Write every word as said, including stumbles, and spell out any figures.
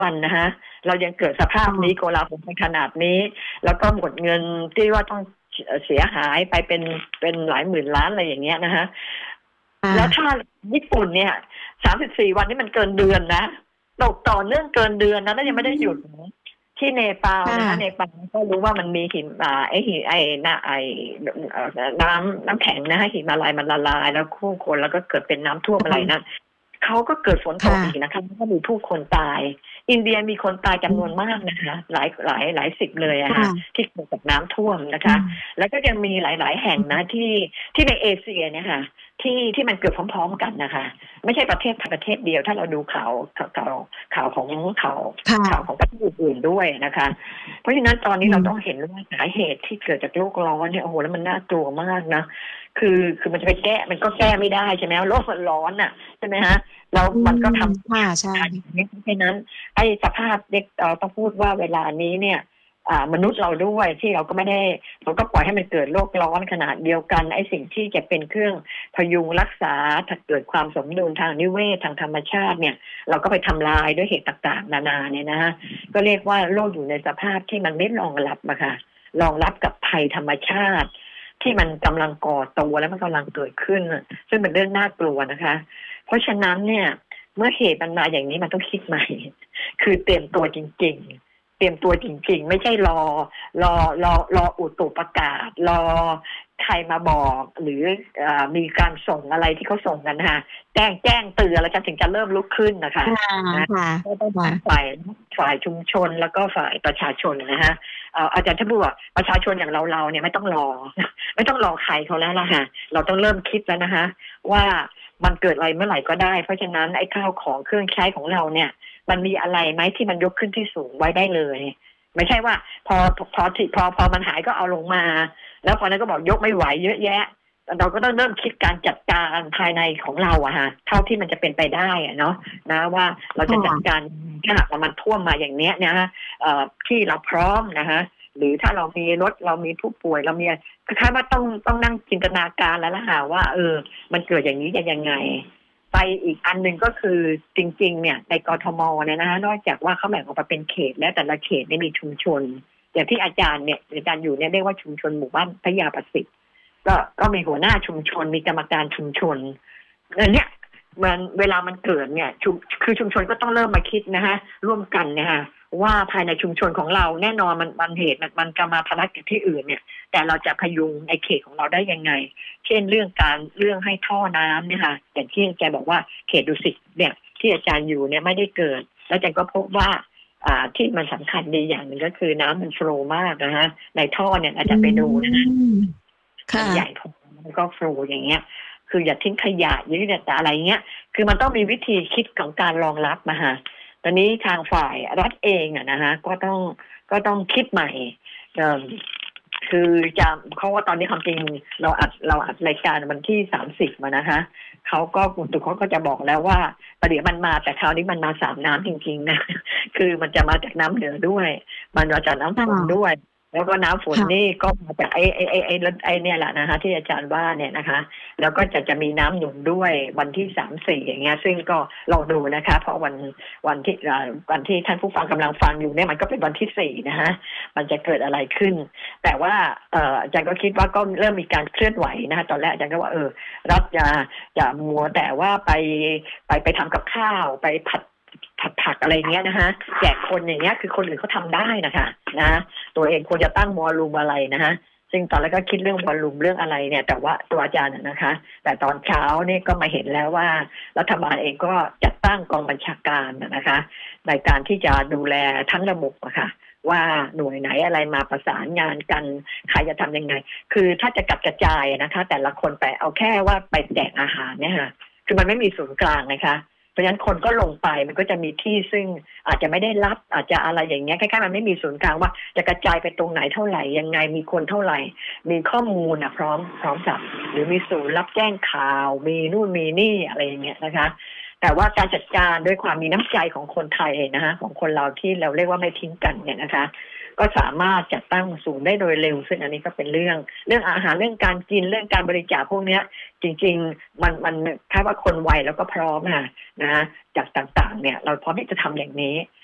วันนะฮะเรายังเกิดสภาพนี้โกลาหลกันขนาดนี้แล้วก็หมดเงินที่ว่าต้องเสียหายไปเป็นเป็นหลายหมื่นล้านอะไรอย่างเงี้ยนะฮะแล้วถ้าญี่ปุ่นเนี่ยสามสิบสี่วันนี่มันเกินเดือนนะตกต่อเนื่องเกินเดือนนะแล้วยังไม่ได้หยุดที่เนปาลนะคะเนปาลก็รู้ว่ามันมีหิมะไอหิไอน้ำไอน้ำน้ำแข็งนะฮะหิมาลัยมันละลายแล้วคู่คนแล้วก็เกิดเป็นน้ำท่วมอะไรนะเขาก็เกิดฝนตกอีกนะคะก็มีผู้คนตายอินเดียมีคนตายจำนวนมากนะคะหลายหลายหลายสิบเลยอะค่ะที่เกิดจากน้ำท่วมนะคะแล้วก็ยังมีหลายๆแห่งนะที่ที่ในเอเชียเนี่ยค่ะที่ที่มันเกิดพร้อมๆกันนะคะไม่ใช่ประเทศประเทศเดียวถ้าเราดูข่าวข่าวข่าวของข่าวข่าวของประเทศอื่นๆด้วยนะคะเพราะฉะนั้นตอนนี้เราต้องเห็นว่าสาเหตุที่เกิดจากโลกร้อนเนี่ยโอ้โหแล้วมันน่ากลัวมากนะคือคือมันจะไปแก้มันก็แก้ไม่ได้ใช่ไหมโลกมันร้อนอ่ะใช่ไหมฮะเรามันก็ทำค่ะใช่เพราะนั้นไอ้สภาพเด็กเราต้องพูดว่าเวลานี้เนี่ยมนุษย์เราด้วยที่เราก็ไม่ได้เราก็ปล่อยให้มันเกิดโลกร้อนขนาดเดียวกันไอ้สิ่งที่จะเป็นเครื่องพยุงรักษาถ้าเกิดความสมดุลทางนิเวศทางธรรมชาติเนี่ยเราก็ไปทำลายด้วยเหตุต่างๆนานาเนี่ยนะฮะก็เรียกว่าโลกอยู่ในสภาพที่มันไม่รองรับอะค่ะรองรับกับภัยธรรมชาติที่มันกำลังก่อตัวแล้วมันกำลังเกิดขึ้นซึ่งเป็นเรื่องน่ากลัวนะคะเพราะฉะนั้นเนี่ยเมื่อเหตุมันมาอย่างนี้มันต้องคิดใหม่คือเตรียมตัวจริงๆเตรียมตัวจริงๆไม่ใช่รอรอรอรออุตุประกาศรอใครมาบอกหรือมีการส่งอะไรที่เขาส่งกันนะคะแจ้งแจ้งเตือนแล้วถึงจะเริ่มลุกขึ้นนะคะก็ต้องฝ่ายฝ่ายชุมชนแล้วก็ฝ่ายประชาชนนะฮะอาจารย์ท่านบอกว่าประชาชนอย่างเราเราเนี่ยไม่ต้องรอไม่ต้องรอใครเขาแล้วล่ะค่ะเราต้องเริ่มคิดแล้วนะคะว่ามันเกิดอะไรเมื่อไหร่ก็ได้เพราะฉะนั้นไอ้ข้าวของเครื่องใช้ของเราเนี่ยมันมีอะไรไหมที่มันยกขึ้นที่สูงไว้ได้เลยไม่ใช่ว่าพอพอพอพอมันหายก็เอาลงมาแล้วพอนั้นก็บอกยกไม่ไหวเยอะแยะเราก็ต้องเริ่มคิดการจัดการภายในของเราอะฮะเท่าที่มันจะเป็นไปได้อะเนาะนะว่าเราจะจัดการถ้าหากมันท่วมมาอย่างเนี้ยนะฮะที่เราพร้อมนะฮะหรือถ้าเรามีรถเรามีผู้ป่วยเรามีคือคล้ายว่าต้องต้องนั่งจินตนาการแล้วล่ะค่ะว่าเออมันเกิดอย่างนี้จะยังไงไปอีกอันหนึ่งก็คือจริงๆเนี่ยในกทมเนี่ยนะฮะนอกจากว่าเขาแบ่งออกมาเป็นเขตและแต่ละเขตมีชุมชนอย่างที่อาจารย์เนี่ยอาจารย์อยู่เนี่ยเรียกว่าชุมชนหมู่บ้านพญาประสิทธิ์ก็ก็มีหัวหน้าชุมชนมีกรรมการชุมชนเนี่ยมันเวลามันเกิดเนี่ยคือชุมชนก็ต้องเริ่มมาคิดนะฮะร่วมกันนะฮะว่าภายในชุมชนของเราแน่นอนมันมันเหตุมันมันจะมาพลัดกับที่อื่นเนี่ยแต่เราจะพยุงในเขตของเราได้ยังไงเช่นเรื่องการเรื่องให้ท่อน้ำเนี่ยค่ะอย่างที่อาจารย์บอกว่าเขตดุสิตเนี่ยที่อาจารย์อยู่เนี่ยไม่ได้เกิดแล้วอาจารย์ก็พบว่าอ่าที่มันสำคัญดีอย่างหนึ่งก็คือน้ำมันโฟลว์มากนะฮะในท่อเนี่ยอาจารย์ไปดูนะมันใหญ่พอมันก็โฟลว์อย่างเงี้ยคืออย่าทิ้งขยะอย่าทิ้งแต่อะไรเงี้ยคือมันต้องมีวิธีคิดของการรองรับมาฮะตอนนี้ทางฝ่ายรัฐเองอ่ะนะฮะก็ต้องก็ต้องคิดใหม่คือจะเขาว่าตอนนี้ความจริงเราอัดเราอัดรายการวันที่สามสิบมานะคะเขาก็กลุ่มตัวเขาก็จะบอกแล้วว่าประเดี๋ยวมันมาแต่คราวนี้มันมาสามน้ำจริงๆนะคือมันจะมาจากน้ำเหนือด้วยมันมาจากน้ำฝนด้วยแล้วก็น้ำฝนนี่ก็มาจากไอ้ไอ้ไอ้ไอ้ไอ้เนี่ยแหละนะคะที่อาจารย์ว่าเนี่ยนะคะแล้วก็จะจะมีน้ำหนุนด้วยวันที่สามสี่อย่างเงี้ยซึ่งก็ลองดูนะคะเพราะวันวันที่วันที่ท่านผู้ฟังกำลังฟังอยู่เนี่ยมันก็เป็นวันที่สี่นะฮะมันจะเกิดอะไรขึ้นแต่ว่าเอ่ออาจารย์ก็คิดว่าก็เริ่มมีการเคลื่อนไหวนะคะตอนแรกอาจารย์ก็ว่าเออรัฐจะจะมัวแต่ว่าไปไปไปทำกับข้าวไปผัดผัดผักอะไรเงี้ยนะคะแจกคนอย่างเงี้ยคือคนอื่นเขาทำได้นะคะนะตัวเองควรจะตั้งวอลลุ่มอะไรนะคะซึ่งตอนแรกก็คิดเรื่องวอลลุ่มเรื่องอะไรเนี่ยแต่ว่าตัวอาจารย์นะคะแต่ตอนเช้านี่ก็มาเห็นแล้วว่ารัฐบาลเองก็จัดตั้งกองบัญชาการนะคะในการที่จะดูแลทั้งระบบอะค่ะว่าหน่วยไหนอะไรมาประสานงานกันใครจะทำยังไงคือถ้าจะกระจกระจายนะคะแต่ละคนไปเอาแค่ว่าไปแจกอาหารเนี่ยค่ะคือมันไม่มีศูนย์กลางนะคะเพราะฉะนั้นคนก็ลงไปมันก็จะมีที่ซึ่งอาจจะไม่ได้รับอาจจะอะไรอย่างเงี้ยคล้ายๆมันไม่มีศูนย์กลางว่าจะกระจายไปตรงไหนเท่าไหร่ยังไงมีคนเท่าไหร่มีข้อมูลนะพร้อมพร้อมสับหรือมีศูนย์รับแจ้งข่าวมีนู่นมีนี่อะไรอย่างเงี้ยนะคะแต่ว่าการจัดการด้วยความมีน้ำใจของคนไทยนะคะของคนเราที่เราเรียกว่าไม่ทิ้งกันเนี่ยนะคะก็สามารถจัดตั้งศูนย์ได้โดยเร็วซึ่งอันนี้ก็เป็นเรื่องเรื่องอาหารเรื่องการกินเรื่องการบริจาคพวกนี้จริงๆมันมันถ้าว่าคนไวแล้วก็พร้อมนะนะจากต่างๆเนี่ยเราพร้อมที่จะทำอย่างนี้